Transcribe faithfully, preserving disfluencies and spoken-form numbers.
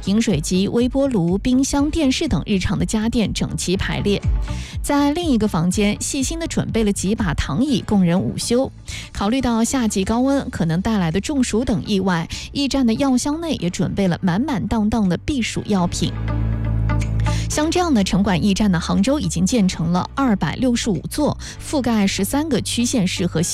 饮水机、微波炉、冰箱、电视等日常的家电整齐排列。在另一个房间，细心地准备了几把躺椅供人午休。考虑到夏季高温可能带来的中暑等意外，驿站的药箱内也准备了满满当当的避暑药品。像这样的城管驿站呢，杭州已经建成了二百六十五座，覆盖十三个区县市和